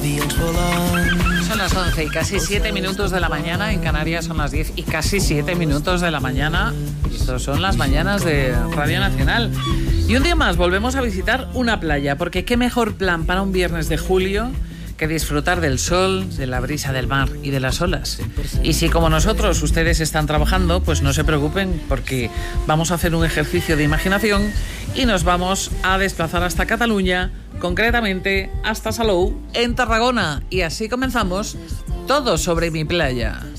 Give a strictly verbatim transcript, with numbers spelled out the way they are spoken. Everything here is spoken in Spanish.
Son las once y casi siete minutos de la mañana. En Canarias son las diez y casi siete minutos de la mañana. Estos son las mañanas de Radio Nacional. Y un día más volvemos a visitar una playa, porque qué mejor plan para un viernes de julio que disfrutar del sol, de la brisa del mar y de las olas. Y si, como nosotros, ustedes están trabajando, pues no se preocupen, porque vamos a hacer un ejercicio de imaginación y nos vamos a desplazar hasta Cataluña, concretamente hasta Salou, en Tarragona. Y así comenzamos Todo sobre mi playa.